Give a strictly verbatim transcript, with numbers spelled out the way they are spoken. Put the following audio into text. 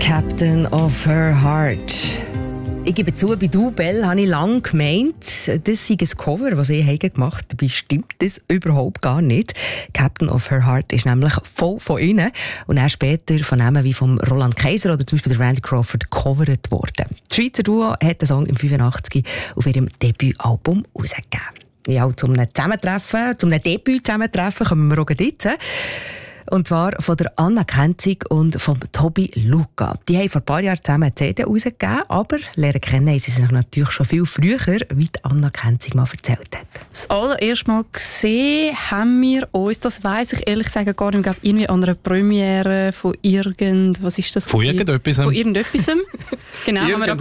Captain of Her Heart. Ich gebe zu, bei «Du, Bell» habe ich lange gemeint, das sei ein Cover, das sie gemacht haben. Dabei stimmt das überhaupt gar nicht. «Captain of Her Heart» ist nämlich voll von ihnen und dann später von Namen wie vom Roland Kaiser oder zum Beispiel der Randy Crawford gecovert worden. Das Schweizer Duo hat den Song im fünfundachtzig auf ihrem Debütalbum herausgegeben. Ja, zum Zusammentreffen, zum Debüt-Zusammentreffen kommen wir auch jetzt. Und zwar von der Anna Kenzig und von Tobi Luca. Die haben vor ein paar Jahren zusammen eine C D rausgegeben, aber lernen kennen haben sie sich natürlich schon viel früher, wie die Anna Kenzig mal erzählt hat. Das allererste Mal gesehen haben wir uns, das weiss ich ehrlich gesagt gar nicht, ich glaube, irgendwie an einer Premiere von irgend, was ist das? Von irgendetwas. Von irgendetwas. Genau, haben wir